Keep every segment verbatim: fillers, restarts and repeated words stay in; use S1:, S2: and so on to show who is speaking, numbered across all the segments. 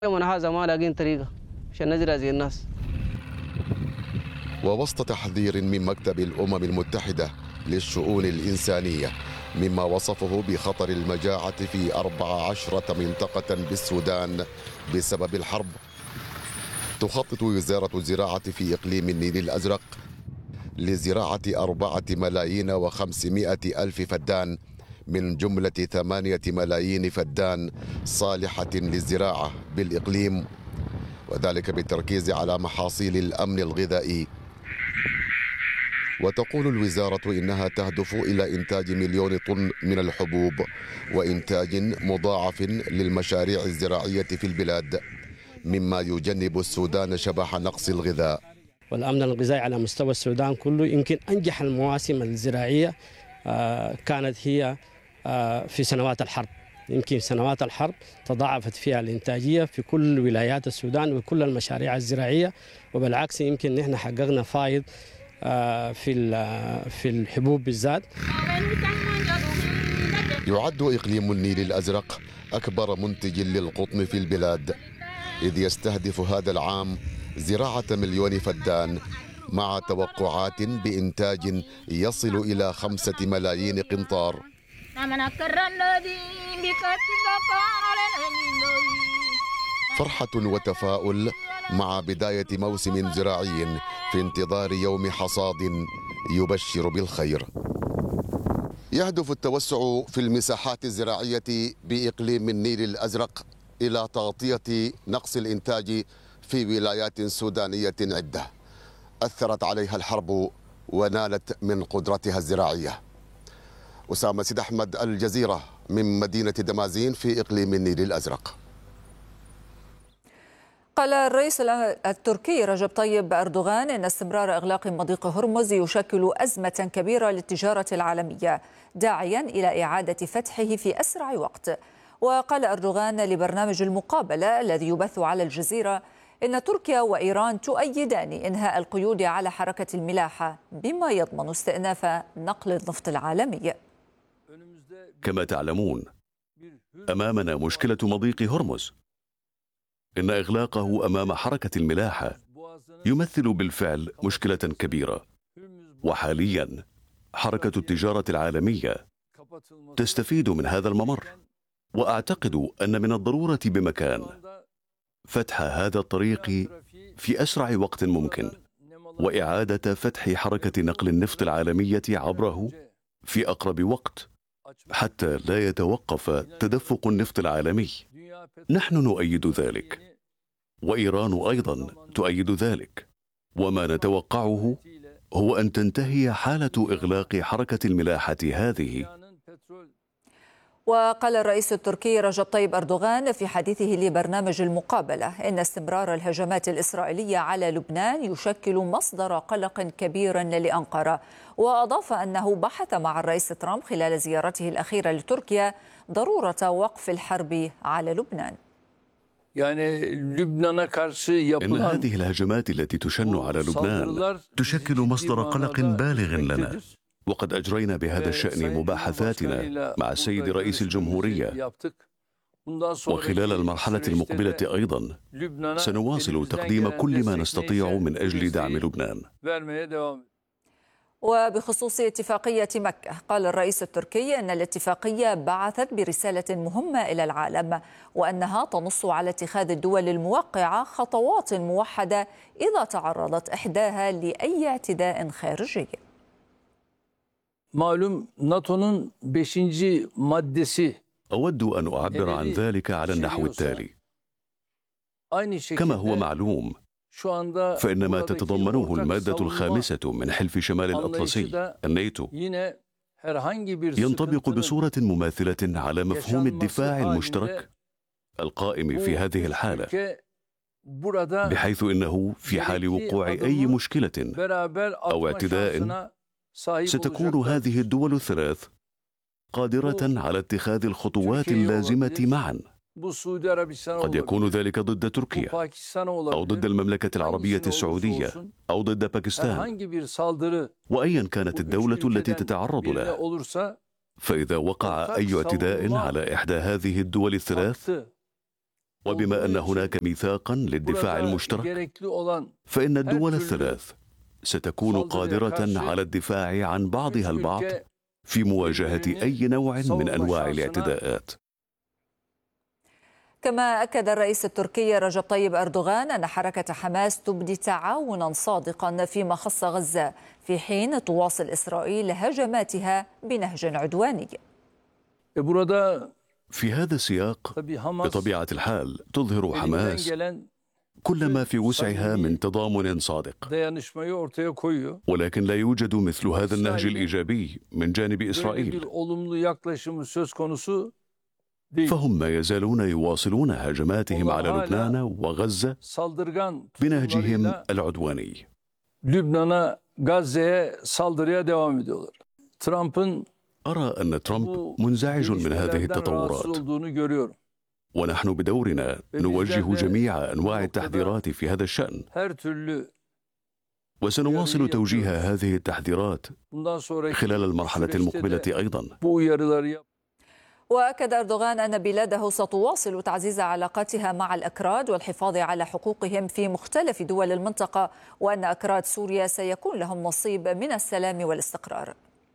S1: من هذا ما لاقين طريقة عشان نزرع زي الناس.
S2: ووسط تحذير من مكتب الأمم المتحدة للشؤون الإنسانية مما وصفه بخطر المجاعة في أربع عشرة منطقة بالسودان بسبب الحرب، تخطط وزارة الزراعة في إقليم النيل الأزرق لزراعة أربعة ملايين وخمسمائة ألف فدان من جملة ثمانية ملايين فدان صالحة للزراعة بالإقليم، وذلك بالتركيز على محاصيل الأمن الغذائي. وتقول الوزارة إنها تهدف إلى إنتاج مليون طن من الحبوب وإنتاج مضاعف للمشاريع الزراعية في البلاد، مما يجنب السودان شبح نقص الغذاء.
S3: والأمن الغذائي على مستوى السودان كله يمكن أنجح المواسم الزراعية كانت هي في سنوات الحرب. يمكن سنوات الحرب تضاعفت فيها الإنتاجية في كل ولايات السودان وكل المشاريع الزراعية، وبالعكس يمكن نحن حققنا فائض في في الحبوب بالذات.
S2: يعد إقليم النيل الأزرق أكبر منتج للقطن في البلاد، إذ يستهدف هذا العام زراعة مليون فدان مع توقعات بإنتاج يصل إلى خمسة ملايين قنطار. فرحة وتفاؤل مع بداية موسم زراعي في انتظار يوم حصاد يبشر بالخير. يهدف التوسع في المساحات الزراعية بإقليم النيل الأزرق إلى تغطية نقص الإنتاج في ولايات سودانية عدة أثرت عليها الحرب ونالت من قدرتها الزراعية. أسامة سيد أحمد، الجزيرة، من مدينة دمازين في إقليم النيل الأزرق.
S4: قال الرئيس التركي رجب طيب أردوغان إن استمرار إغلاق مضيق هرمز يشكل أزمة كبيرة للتجارة العالمية، داعيا إلى إعادة فتحه في أسرع وقت. وقال أردوغان لبرنامج المقابلة الذي يبث على الجزيرة إن تركيا وإيران تؤيدان إنهاء القيود على حركة الملاحة بما يضمن استئناف نقل النفط العالمي.
S5: كما تعلمون أمامنا مشكلة مضيق هرمز. إن إغلاقه أمام حركة الملاحة يمثل بالفعل مشكلة كبيرة، وحاليا حركة التجارة العالمية تستفيد من هذا الممر، وأعتقد أن من الضرورة بمكان فتح هذا الطريق في أسرع وقت ممكن، وإعادة فتح حركة نقل النفط العالمية عبره في أقرب وقت حتى لا يتوقف تدفق النفط العالمي. نحن نؤيد ذلك، وإيران أيضا تؤيد ذلك، وما نتوقعه هو أن تنتهي حالة إغلاق حركة الملاحة هذه.
S4: وقال الرئيس التركي رجب طيب أردوغان في حديثه لبرنامج المقابلة إن استمرار الهجمات الإسرائيلية على لبنان يشكل مصدر قلق كبير لأنقرة، وأضاف أنه بحث مع الرئيس ترامب خلال زيارته الأخيرة لتركيا ضرورة وقف الحرب على لبنان.
S5: يعني لبنان إن هذه الهجمات التي تشن على لبنان تشكل مصدر قلق بالغ لنا، وقد أجرينا بهذا الشأن مباحثاتنا مع السيد رئيس الجمهورية، وخلال المرحلة المقبلة أيضا سنواصل تقديم كل ما نستطيع من أجل دعم لبنان.
S4: وبخصوص اتفاقية مكة، قال الرئيس التركي أن الاتفاقية بعثت برسالة مهمة إلى العالم، وأنها تنص على اتخاذ الدول الموقعة خطوات موحدة إذا تعرضت إحداها لأي اعتداء خارجي.
S6: معلوم ناتو'nun beşinci maddesi.
S5: أود أن أعبر عن ذلك على النحو التالي. كما هو معلوم، فإن ما تتضمنه المادة الخامسة من حلف شمال الأطلسي الناتو ينطبق بصورة مماثلة على مفهوم الدفاع المشترك القائم في هذه الحالة، بحيث إنه في حال وقوع أي مشكلة أو اعتداء ستكون هذه الدول الثلاث قادرة على اتخاذ الخطوات اللازمة معا. قد يكون ذلك ضد تركيا أو ضد المملكة العربية السعودية أو ضد باكستان، وأيا كانت الدولة التي تتعرض له. فإذا وقع أي اعتداء على إحدى هذه الدول الثلاث وبما أن هناك ميثاقا للدفاع المشترك، فإن الدول الثلاث ستكون قادرة على الدفاع عن بعضها البعض في مواجهة أي نوع من أنواع الاعتداءات.
S4: كما أكد الرئيس التركي رجب طيب أردوغان أن حركة حماس تبدي تعاونا صادقا فيما خص غزة، في حين تواصل إسرائيل هجماتها بنهج عدواني.
S5: في هذا السياق بطبيعة الحال تظهر حماس كل ما في وسعها من تضامن صادق، ولكن لا يوجد مثل هذا النهج الإيجابي من جانب إسرائيل، فهم ما يزالون يواصلون هجماتهم على لبنان وغزة بنهجهم العدواني. أرى أن ترامب منزعج من هذه التطورات، ونحن بدورنا نوجه جميع أنواع التحذيرات في هذا الشأن، وسنواصل توجيه هذه التحذيرات خلال المرحلة المقبلة أيضا.
S4: وأكد أردوغان أن بلاده ستواصل تعزيز علاقاتها مع الأكراد والحفاظ على حقوقهم في مختلف دول المنطقة، وأن أكراد سوريا سيكون لهم نصيب من السلام والاستقرار.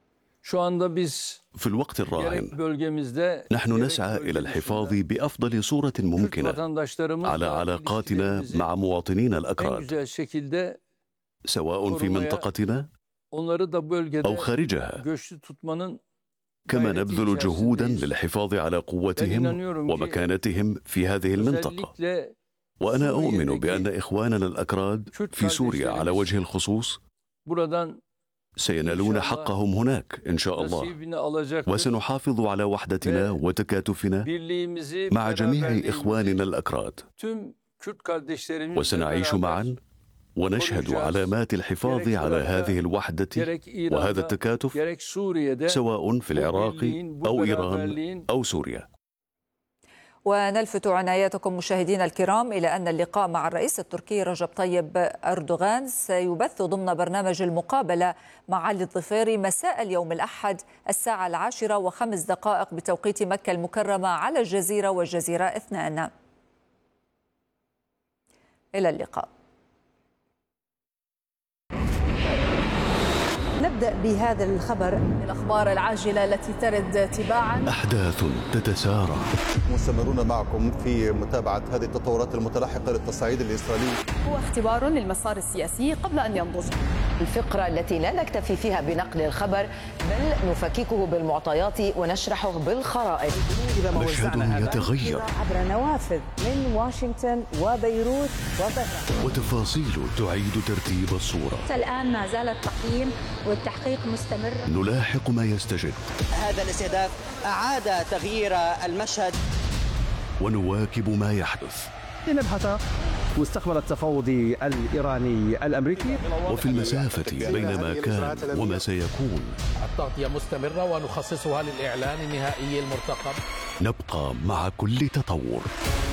S5: في الوقت الراهن نحن نسعى إلى الحفاظ بأفضل صورة ممكنة على علاقاتنا مع مواطنينا الأكراد، سواء في منطقتنا أو خارجها، كما نبذل جهودا للحفاظ على قوتهم ومكانتهم في هذه المنطقة. وأنا أؤمن بأن إخواننا الأكراد في سوريا على وجه الخصوص سينالون حقهم هناك إن شاء الله، وسنحافظ على وحدتنا وتكاتفنا مع جميع إخواننا الأكراد، وسنعيش معا ونشهد علامات الحفاظ على هذه الوحدة وهذا التكاتف سواء في العراق أو إيران أو سوريا.
S4: ونلفت عنايتكم مشاهدينا الكرام إلى أن اللقاء مع الرئيس التركي رجب طيب أردوغان سيبث ضمن برنامج المقابلة مع علي الظفيري مساء اليوم الأحد الساعة العاشرة وخمس دقائق بتوقيت مكة المكرمة على الجزيرة والجزيرة اثنان. إلى اللقاء.
S7: نبدأ بهذا الخبر،
S8: الأخبار العاجلة التي ترد تباعا.
S5: أحداث تتسارع.
S9: مستمرون معكم في متابعة هذه التطورات المتلاحقة للتصعيد الإسرائيلي.
S8: هو اختبار للمسار السياسي قبل أن ينضج.
S7: الفقرة التي لا نكتفي فيها بنقل الخبر بل نفككه بالمعطيات ونشرحه بالخرائط.
S5: مشهد يتغير
S7: عبر نوافذ من واشنطن وبيروت وطهران،
S5: وتفاصيل تعيد ترتيب الصورة.
S10: الآن ما زال التقييم والتحقيق مستمر.
S5: نلاحق ما يستجد.
S11: هذا الاستهداف أعاد تغيير المشهد،
S5: ونواكب ما يحدث.
S12: لنبحث مستقبل التفاوض الإيراني الأمريكي،
S5: وفي المسافة بين ما كان وما سيكون.
S13: التغطية مستمرة ونخصصها للإعلان النهائي المرتقب.
S5: نبقى مع كل تطور.